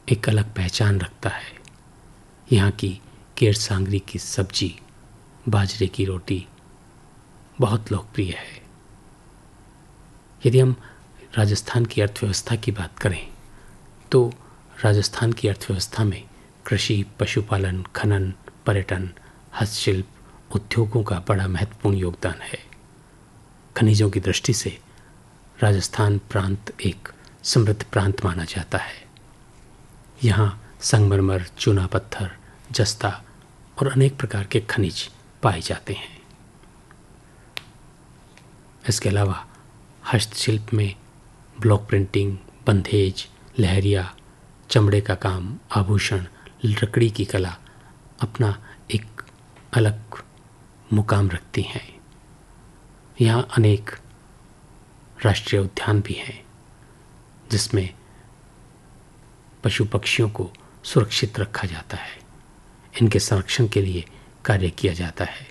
एक अलग पहचान रखता है। यहाँ की केर सांगरी की सब्जी, बाजरे की रोटी बहुत लोकप्रिय है। यदि हम राजस्थान की अर्थव्यवस्था की बात करें तो राजस्थान की अर्थव्यवस्था में कृषि, पशुपालन, खनन, पर्यटन, हस्तशिल्प उद्योगों का बड़ा महत्वपूर्ण योगदान है। खनिजों की दृष्टि से राजस्थान प्रांत एक समृद्ध प्रांत माना जाता है। यहाँ संगमरमर, चूना पत्थर, जस्ता और अनेक प्रकार के खनिज पाए जाते हैं। इसके अलावा हस्तशिल्प में ब्लॉक प्रिंटिंग, बंधेज, लहरिया, चमड़े का काम, आभूषण, लकड़ी की कला अपना एक अलग मुकाम रखती हैं। यहाँ अनेक राष्ट्रीय उद्यान भी हैं जिसमें पशु पक्षियों को सुरक्षित रखा जाता है, इनके संरक्षण के लिए कार्य किया जाता है।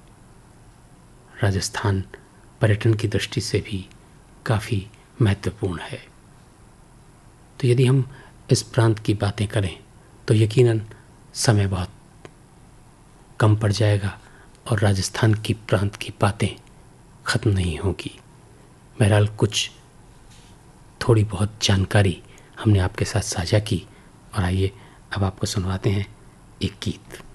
राजस्थान पर्यटन की दृष्टि से भी काफ़ी महत्वपूर्ण है। तो यदि हम इस प्रांत की बातें करें तो यकीनन समय बहुत कम पड़ जाएगा और राजस्थान की प्रांत की बातें ख़त्म नहीं होगी। बहरहाल कुछ थोड़ी बहुत जानकारी हमने आपके साथ साझा की और आइए अब आपको सुनवाते हैं एक गीत।